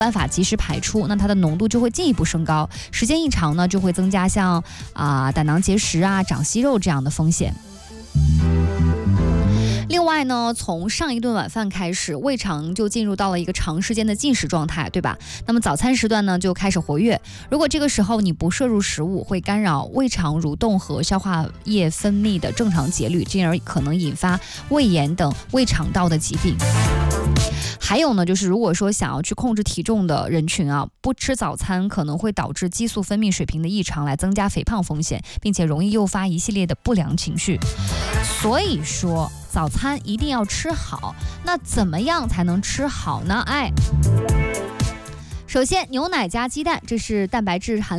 办法及时排出，那它的浓度就会进一步升高，时间一长呢，就会增加像胆囊结石啊、长息肉这样的风险。另外呢，从上一顿晚饭开始，胃肠就进入到了一个长时间的进食状态，对吧？那么早餐时段呢就开始活跃。如果这个时候你不摄入食物，会干扰胃肠蠕动和消化液分泌的正常节律，进而可能引发胃炎等胃肠道的疾病。还有呢，就是如果说想要去控制体重的人群啊，不吃早餐可能会导致激素分泌水平的异常，来增加肥胖风险，并且容易诱发一系列的不良情绪。所以说早餐一定要吃好，那怎么样才能吃好呢？首先牛奶加鸡蛋，这是蛋白质含量